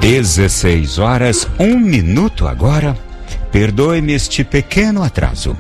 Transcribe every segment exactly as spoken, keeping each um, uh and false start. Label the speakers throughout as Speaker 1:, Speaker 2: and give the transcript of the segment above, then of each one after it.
Speaker 1: dezesseis horas, um minuto agora. Perdoe-me este pequeno atraso.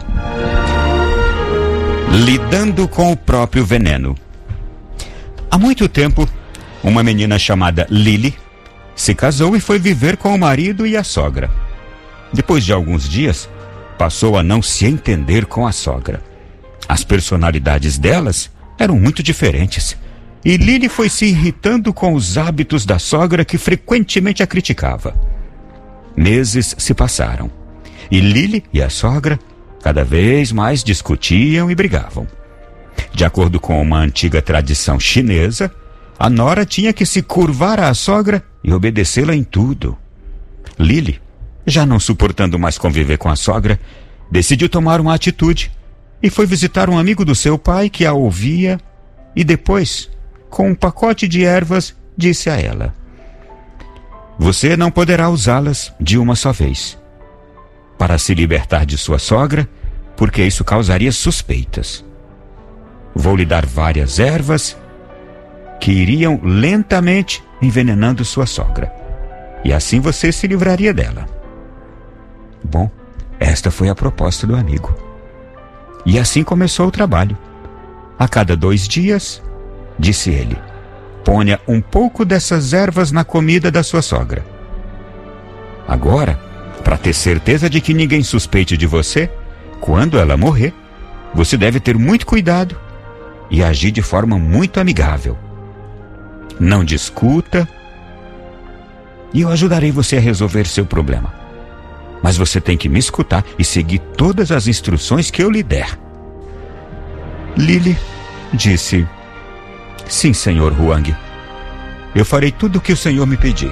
Speaker 1: Lidando com o próprio veneno. Há muito tempo, uma menina chamada Lily se casou e foi viver com o marido e a sogra. Depois de alguns dias, passou a não se entender com a sogra. As personalidades delas eram muito diferentes. E Lily foi se irritando com os hábitos da sogra, que frequentemente a criticava. Meses se passaram. E Lily e a sogra cada vez mais discutiam e brigavam. De acordo com uma antiga tradição chinesa, a nora tinha que se curvar à sogra e obedecê-la em tudo. Lily, já não suportando mais conviver com a sogra, decidiu tomar uma atitude e foi visitar um amigo do seu pai que a ouvia e depois, com um pacote de ervas, disse a ela: "Você não poderá usá-las de uma só vez, para se libertar de sua sogra, porque isso causaria suspeitas. Vou lhe dar várias ervas que iriam lentamente envenenando sua sogra, e assim você se livraria dela." Bom, esta foi a proposta do amigo. E assim começou o trabalho. A cada dois dias, disse ele, ponha um pouco dessas ervas na comida da sua sogra. Agora, para ter certeza de que ninguém suspeite de você, quando ela morrer, você deve ter muito cuidado e agir de forma muito amigável. Não discuta e eu ajudarei você a resolver seu problema. Mas você tem que me escutar e seguir todas as instruções que eu lhe der. Lily disse: "Sim, senhor Huang. Eu farei tudo o que o senhor me pedir."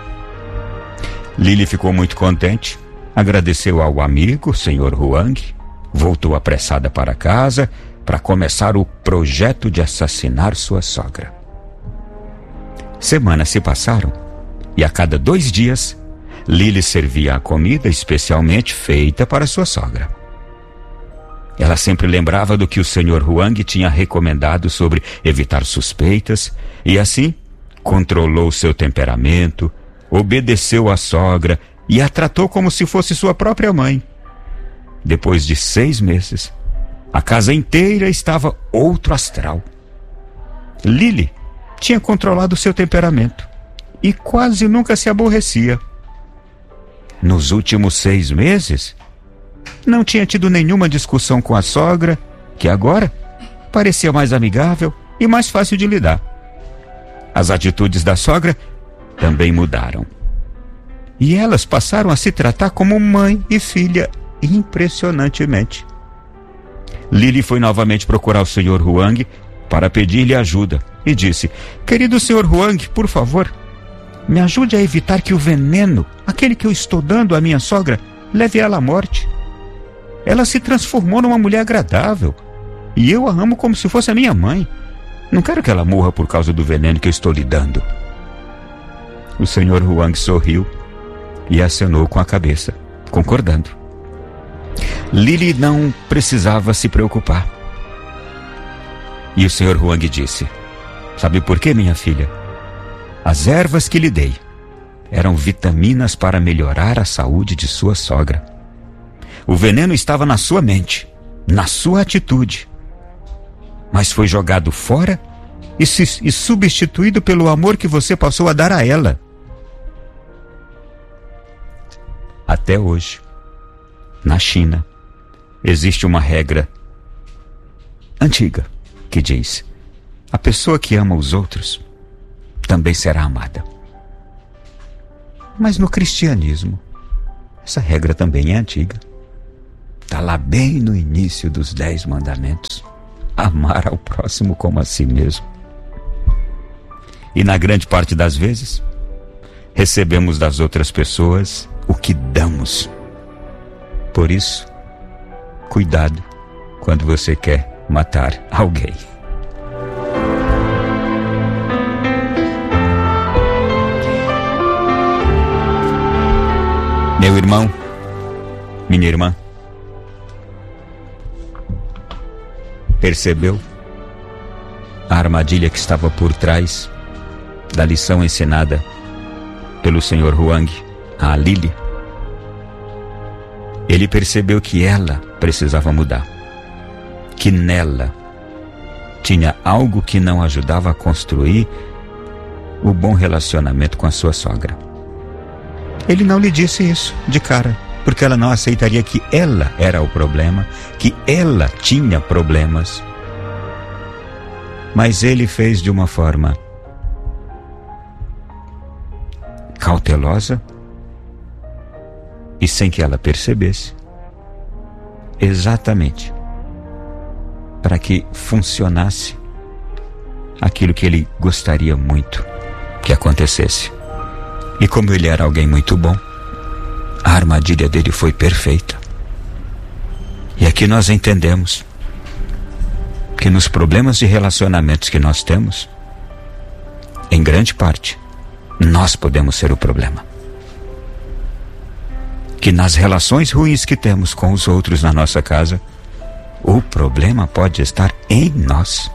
Speaker 1: Lily ficou muito contente, agradeceu ao amigo, senhor Huang, voltou apressada para casa para começar o projeto de assassinar sua sogra. Semanas se passaram e a cada dois dias, Lily servia a comida especialmente feita para sua sogra. Ela sempre lembrava do que o senhor Huang tinha recomendado sobre evitar suspeitas e assim controlou seu temperamento, obedeceu à sogra e a tratou como se fosse sua própria mãe. Depois de seis meses, a casa inteira estava outro astral. Lily tinha controlado seu temperamento e quase nunca se aborrecia. Nos últimos seis meses, não tinha tido nenhuma discussão com a sogra, que agora parecia mais amigável e mais fácil de lidar. As atitudes da sogra também mudaram. E elas passaram a se tratar como mãe e filha, impressionantemente. Lily foi novamente procurar o senhor Huang para pedir-lhe ajuda e disse: "Querido senhor Huang, por favor, me ajude a evitar que o veneno, aquele que eu estou dando à minha sogra, leve ela à morte. Ela se transformou numa mulher agradável e eu a amo como se fosse a minha mãe. Não quero que ela morra por causa do veneno que eu estou lhe dando." O senhor Huang sorriu e acenou com a cabeça, concordando. Lily não precisava se preocupar. E o senhor Huang disse: "Sabe por quê, minha filha? As ervas que lhe dei eram vitaminas para melhorar a saúde de sua sogra. O veneno estava na sua mente, na sua atitude, mas foi jogado fora e, se, e substituído pelo amor que você passou a dar a ela." Até hoje, na China, existe uma regra antiga que diz: a pessoa que ama os outros também será amada. Mas no cristianismo, essa regra também é antiga. Está lá bem no início dos dez mandamentos: amar ao próximo como a si mesmo. E na grande parte das vezes, recebemos das outras pessoas o que damos. Por isso, cuidado quando você quer matar alguém. Meu irmão, minha irmã, percebeu a armadilha que estava por trás da lição ensinada pelo senhor Huang, a Lily, ele percebeu que ela precisava mudar, que nela tinha algo que não ajudava a construir o bom relacionamento com a sua sogra. Ele não lhe disse isso de cara, porque ela não aceitaria que ela era o problema, que ela tinha problemas. Mas ele fez de uma forma cautelosa e sem que ela percebesse, exatamente para que funcionasse aquilo que ele gostaria muito que acontecesse. E como ele era alguém muito bom, a armadilha dele foi perfeita. E aqui nós entendemos que nos problemas de relacionamentos que nós temos, em grande parte, nós podemos ser o problema. Que nas relações ruins que temos com os outros na nossa casa, o problema pode estar em nós.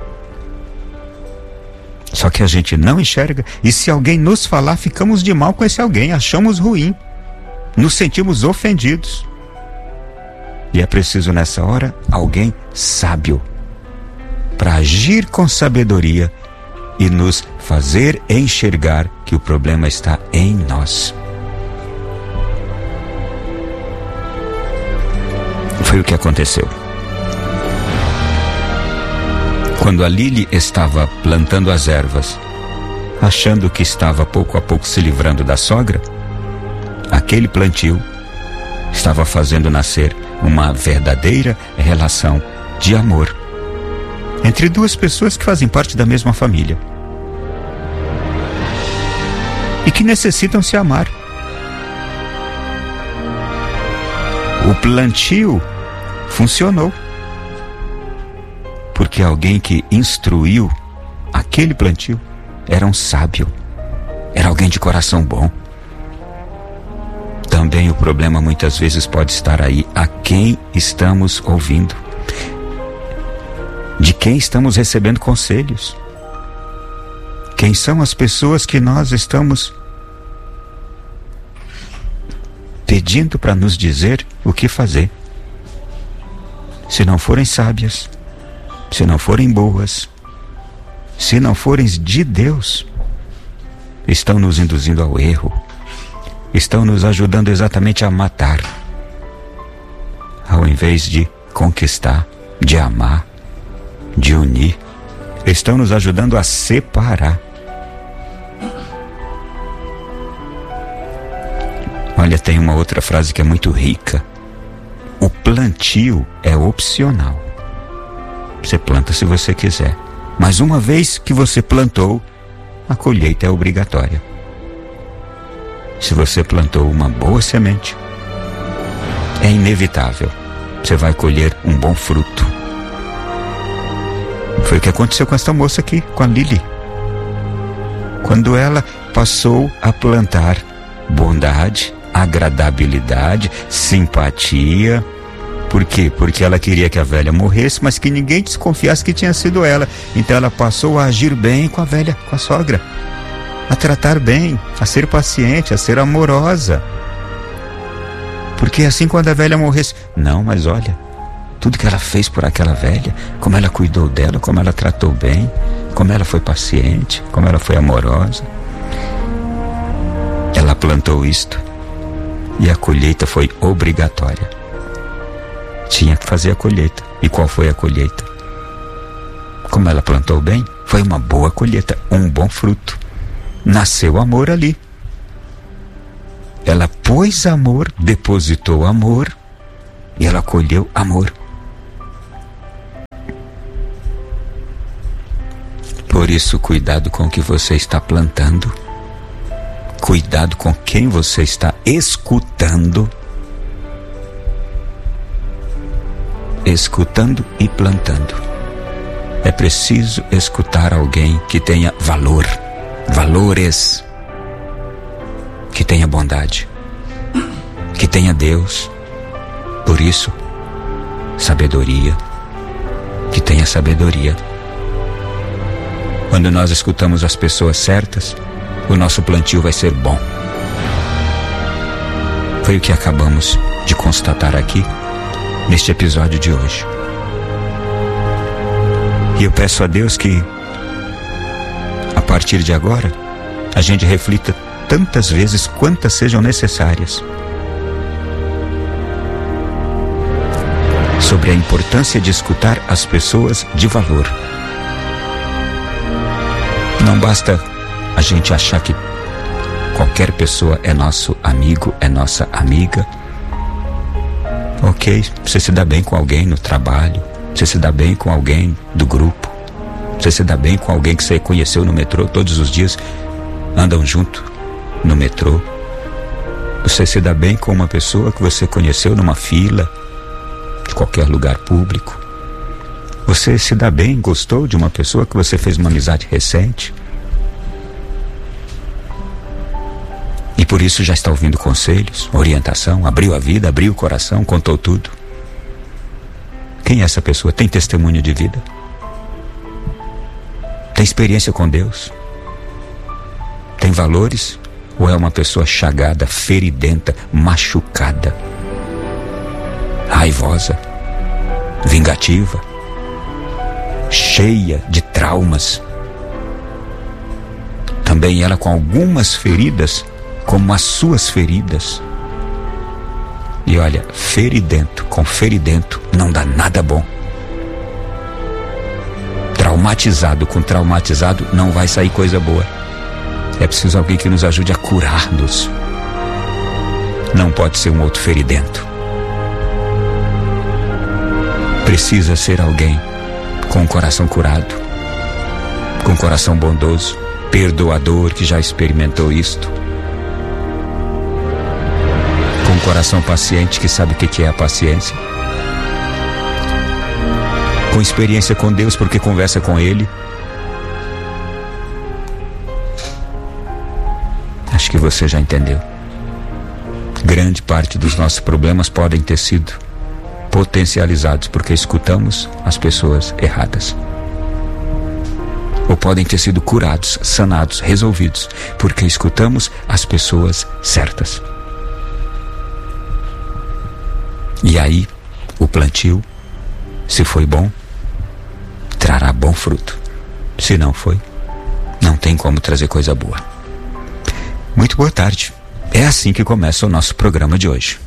Speaker 1: Só que a gente não enxerga, e se alguém nos falar, ficamos de mal com esse alguém, achamos ruim, nos sentimos ofendidos. E é preciso nessa hora alguém sábio para agir com sabedoria e nos fazer enxergar que o problema está em nós. Foi o que aconteceu. Quando a Lily estava plantando as ervas, achando que estava pouco a pouco se livrando da sogra, aquele plantio estava fazendo nascer uma verdadeira relação de amor entre duas pessoas que fazem parte da mesma família e que necessitam se amar. O plantio funcionou porque alguém que instruiu aquele plantio era um sábio, era alguém de coração bom. Também o problema muitas vezes pode estar aí, a quem estamos ouvindo, de quem estamos recebendo conselhos, quem são as pessoas que nós estamos pedindo para nos dizer o que fazer. Se não forem sábias, se não forem boas, se não forem de Deus, estão nos induzindo ao erro, estão nos ajudando exatamente a matar, ao invés de conquistar, de amar, de unir, estão nos ajudando a separar. Olha, tem uma outra frase que é muito rica. O plantio é opcional. Você planta se você quiser, mas uma vez que você plantou, a colheita é obrigatória. Se você plantou uma boa semente, é inevitável, você vai colher um bom fruto. Foi o que aconteceu com esta moça aqui, com a Lily. Quando ela passou a plantar bondade, agradabilidade, simpatia. Por quê? Porque ela queria que a velha morresse, mas que ninguém desconfiasse que tinha sido ela. Então ela passou a agir bem com a velha, com a sogra, a tratar bem, a ser paciente, a ser amorosa. Porque assim, quando a velha morresse, não, mas olha, tudo que ela fez por aquela velha, como ela cuidou dela, como ela tratou bem, como ela foi paciente, como ela foi amorosa. Ela plantou isto e a colheita foi obrigatória. Tinha que fazer a colheita. E qual foi a colheita? Como ela plantou bem, foi uma boa colheita, um bom fruto. Nasceu amor ali. Ela pôs amor, depositou amor e ela colheu amor. Por isso, cuidado com o que você está plantando. Cuidado com quem você está escutando. Escutando e plantando. É preciso escutar alguém que tenha valor, valores, que tenha bondade, que tenha Deus. Por isso, sabedoria, que tenha sabedoria. Quando nós escutamos as pessoas certas, o nosso plantio vai ser bom. Foi o que acabamos de constatar aqui neste episódio de hoje. E eu peço a Deus que, a partir de agora, a gente reflita tantas vezes quantas sejam necessárias sobre a importância de escutar as pessoas de valor. Não basta a gente achar que qualquer pessoa é nosso amigo, é nossa amiga. Ok, você se dá bem com alguém no trabalho, você se dá bem com alguém do grupo, você se dá bem com alguém que você conheceu no metrô, todos os dias andam junto no metrô. Você se dá bem com uma pessoa que você conheceu numa fila de qualquer lugar público. Você se dá bem, gostou de uma pessoa que você fez uma amizade recente e por isso já está ouvindo conselhos, orientação, abriu a vida, abriu o coração, contou tudo. Quem é essa pessoa? Tem testemunho de vida? Tem experiência com Deus? Tem valores? Ou é uma pessoa chagada, feridenta, machucada, raivosa, vingativa, cheia de traumas? Também ela com algumas feridas, como as suas feridas. E olha, feridento com feridento não dá nada bom. Traumatizado com traumatizado não vai sair coisa boa. É preciso alguém que nos ajude a curar-nos. Não pode ser um outro feridento. Precisa ser alguém com o coração curado, com o coração bondoso, perdoador, que já experimentou isto, com um coração paciente, que sabe o que é a paciência, com experiência com Deus, porque conversa com Ele. Acho que você já entendeu. Grande parte dos nossos problemas podem ter sido potencializados porque escutamos as pessoas erradas. Ou podem ter sido curados, sanados, resolvidos porque escutamos as pessoas certas. E aí, o plantio, se foi bom, trará bom fruto. Se não foi, não tem como trazer coisa boa. Muito boa tarde. É assim que começa o nosso programa de hoje.